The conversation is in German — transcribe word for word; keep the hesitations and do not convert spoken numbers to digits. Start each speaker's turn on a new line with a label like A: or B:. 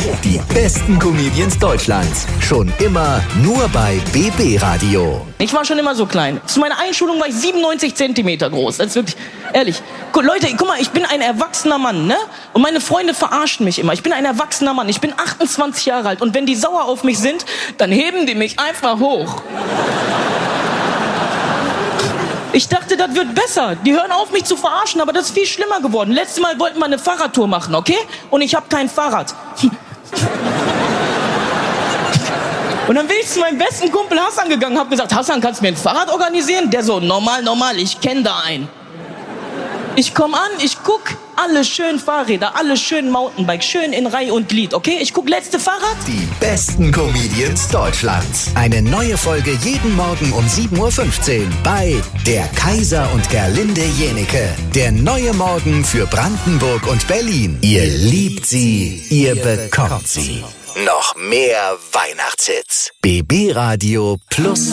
A: Die besten Comedians Deutschlands. Schon immer nur bei B B Radio.
B: Ich war schon immer so klein. Zu meiner Einschulung war ich siebenundneunzig Zentimeter groß. Das ist wirklich, ehrlich. Gu- Leute, guck mal, ich bin ein erwachsener Mann, ne? Und meine Freunde verarschen mich immer. Ich bin ein erwachsener Mann. Ich bin achtundzwanzig Jahre alt. Und wenn die sauer auf mich sind, dann heben die mich einfach hoch. Ich dachte, das wird besser. Die hören auf, mich zu verarschen, aber das ist viel schlimmer geworden. Letztes Mal wollten wir eine Fahrradtour machen, okay? Und ich habe kein Fahrrad. Und dann bin ich zu meinem besten Kumpel Hassan gegangen, hab gesagt, Hassan, kannst du mir ein Fahrrad organisieren? Der so, normal, normal, ich kenn da einen. Ich komm an, ich guck, alle schön Fahrräder, alle schön Mountainbike, schön in Reihe und Glied, okay? Ich guck, letzte Fahrrad.
A: Die besten Comedians Deutschlands. Eine neue Folge jeden Morgen um sieben Uhr fünfzehn bei Der Kaiser und Gerlinde Jenecke. Der neue Morgen für Brandenburg und Berlin. Ihr liebt sie, ihr bekommt sie. Noch mehr Weihnachtshits. B B Radio Plus